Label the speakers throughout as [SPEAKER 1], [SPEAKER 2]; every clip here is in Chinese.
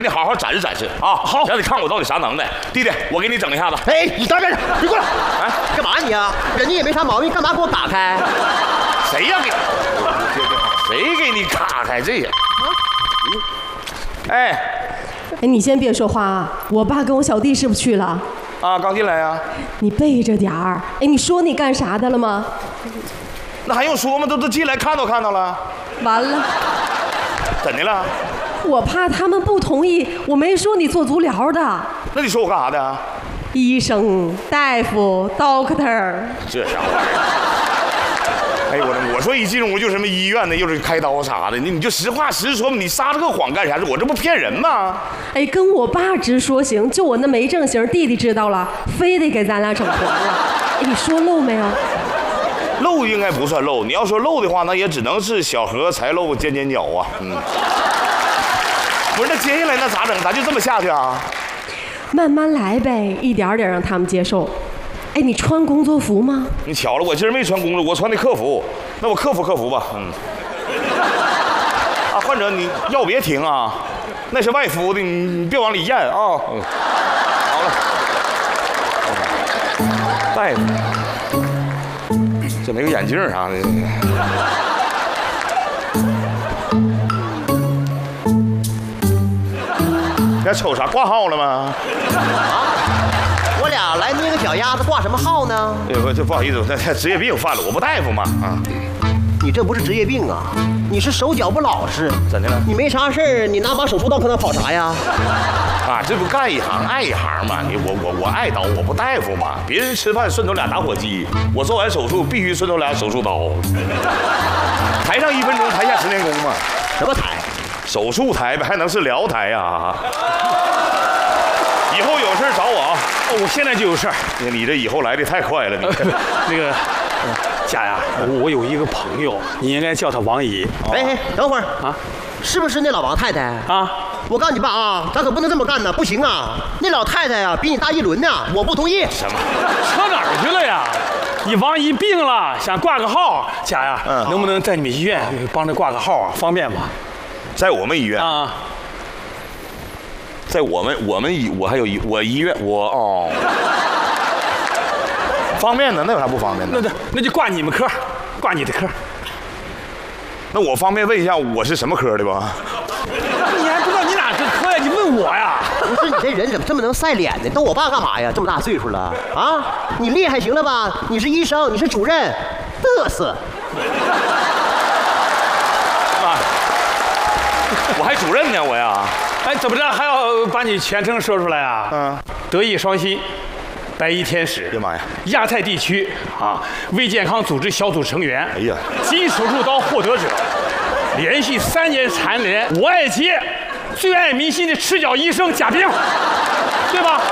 [SPEAKER 1] 你好好展示展示啊！好，让你看我到底啥能耐。弟弟，我给你整一下子。
[SPEAKER 2] 哎，你等等，你过来！哎，干嘛你啊？人家也没啥毛病，干嘛给我打开？
[SPEAKER 1] 谁呀？谁给你打开这呀？哎，
[SPEAKER 3] 你先别说话啊！我爸跟我小弟是不是去了？
[SPEAKER 1] 啊，刚进来呀。
[SPEAKER 3] 你背着点儿。哎，你说你干啥的了吗？
[SPEAKER 1] 那还用说吗？都进来看到了。
[SPEAKER 3] 完了。
[SPEAKER 1] 怎的了？
[SPEAKER 3] 我怕他们不同意，我没说你做足疗的。
[SPEAKER 1] 那你说我干啥的？
[SPEAKER 3] 医生、大夫、doctor。
[SPEAKER 1] 这啥玩意儿？哎呦我说一进屋就什么医院的，又是开刀啥的，你就实话实说嘛，你撒这个谎干啥？我这不骗人吗？
[SPEAKER 3] 哎，跟我爸直说行，就我那没正形，弟弟知道了，非得给咱俩整黄了。哎，你说漏没有？
[SPEAKER 1] 漏应该不算漏，你要说漏的话，那也只能是小河才漏尖尖角啊。不是，那接下来那咋整？咱就这么下去啊？
[SPEAKER 3] 慢慢来呗，一点点让他们接受。哎，你穿工作服吗？
[SPEAKER 1] 你巧了，我今儿没穿工作，我穿的客服。那我克服吧。啊，患者你药别停啊，那是外敷的，你别往里咽啊。好了。大夫，这没有眼镜啥的。你瞅啥？挂号了吗？
[SPEAKER 2] 啊，我俩来捏个脚丫子，挂什么号呢？
[SPEAKER 1] 这不好意思，这职业病犯了，我不大夫嘛啊。
[SPEAKER 2] 你这不是职业病啊，你是手脚不老实。
[SPEAKER 1] 怎的了？
[SPEAKER 2] 你没啥事儿，你拿把手术刀搁那跑啥呀？
[SPEAKER 1] 啊，这不干一行爱一行嘛。我爱刀，我不大夫嘛。别人吃饭顺手俩打火机，我做完手术必须顺手俩手术刀。台上1分钟，台下10年功嘛。
[SPEAKER 2] 什么台？
[SPEAKER 1] 手术台呗，还能是聊台呀？以后有事找我啊！
[SPEAKER 4] 我现在就有事儿。
[SPEAKER 1] 你这以后来的太快了，你
[SPEAKER 4] 那个佳呀，我有一个朋友，你应该叫他王姨。
[SPEAKER 2] 哎，等会儿啊，是不是那老王太太啊？我告诉你爸啊，咱可不能这么干呢，不行啊！那老太太呀，比你大1轮呢，我不同意。
[SPEAKER 1] 什么？
[SPEAKER 4] 扯哪儿去了呀？你王姨病了，想挂个号，佳呀，能不能在你们医院帮着挂个号啊？方便吗？
[SPEAKER 1] 在我们医院
[SPEAKER 4] 啊，
[SPEAKER 1] 在我医院方便的，那有啥不方便的？
[SPEAKER 4] 那就挂你们科，挂你的科。
[SPEAKER 1] 那我方便问一下，我是什么科的吧？
[SPEAKER 4] 你还不知道你哪个科呀？你问我呀？
[SPEAKER 2] 不是，你这人怎么这么能晒脸呢？逗我爸干嘛呀？这么大岁数了啊！你厉害行了吧？你是医生，你是主任，嘚瑟。
[SPEAKER 1] 我还主任呢，我呀！
[SPEAKER 4] 哎，怎么着还要把你全称说出来啊？德艺双馨，白衣天使。
[SPEAKER 1] 哎呀妈呀！
[SPEAKER 4] 亚太地区啊，胃健康组织小组成员。
[SPEAKER 1] 哎呀！
[SPEAKER 4] 金手术刀获得者，连续3年蝉联我爱街最爱明星的赤脚医生贾冰，对吧？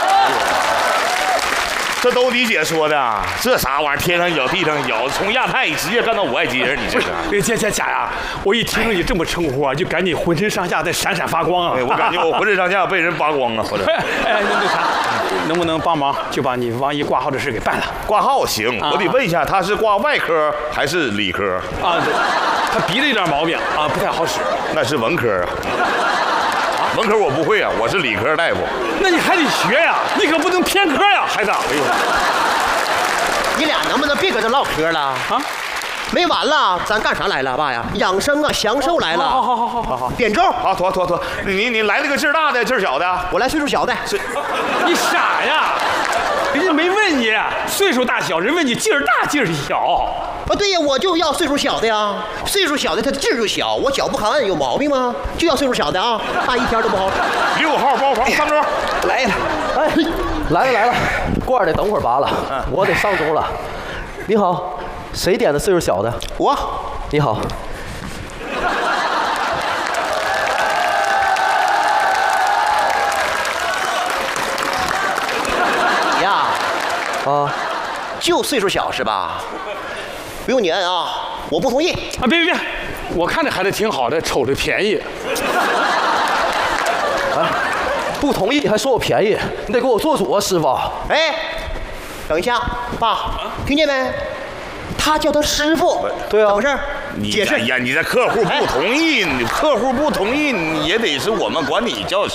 [SPEAKER 1] 这都你姐说的，这啥玩意儿？天上脚地上脚，从亚太直接干到我爱街人，你这是？
[SPEAKER 4] 贾呀，我一听着你这么称呼啊，就感觉浑身上下在闪闪发光啊！
[SPEAKER 1] 哎，我感觉我浑身上下被人扒光啊！
[SPEAKER 4] 哎，那啥，能不能帮忙就把你王姨挂号的事给办了？
[SPEAKER 1] 挂号行，我得问一下，他是挂外科还是理科？
[SPEAKER 4] 啊，他鼻子有点毛病啊，不太好使。
[SPEAKER 1] 那是文科啊。文科我不会啊，我是理科大夫。
[SPEAKER 4] 那你还得学呀，你可不能偏科呀，孩子。哎呦，
[SPEAKER 2] 你俩能不能别搁这唠嗑了啊？没完了，咱干啥来了，爸呀？养生啊，享受来了。好，点咒。
[SPEAKER 1] 好，妥，你来那个劲儿大的，劲儿小的。
[SPEAKER 2] 我来岁数小的。
[SPEAKER 4] 你傻呀？人家没问你岁数大小，人问你劲儿大劲儿小。
[SPEAKER 2] 啊，对呀，我就要岁数小的呀。岁数小的他的劲儿就小，我脚不含有毛病吗？就要岁数小的啊，大一天都不好使。
[SPEAKER 1] 6号包房3桌。
[SPEAKER 5] 来了，哎，来了，罐得等会儿拔了，我得上钟了。你好，谁点的岁数小的？
[SPEAKER 2] 我。
[SPEAKER 5] 你好。
[SPEAKER 2] 你呀，
[SPEAKER 5] 啊，
[SPEAKER 2] 就岁数小是吧？不用你摁啊，我不同意。
[SPEAKER 4] 啊，别，我看这孩子挺好的，瞅着便宜。
[SPEAKER 5] 哎，不同意还说我便宜，你得给我做主啊，师傅。
[SPEAKER 2] 哎，等一下，爸，听见没？他叫他师傅。
[SPEAKER 5] 对啊。
[SPEAKER 2] 怎么回事？ 解释。
[SPEAKER 1] 哎呀，你这客户不同意，客户不同意，你也得是我们管你叫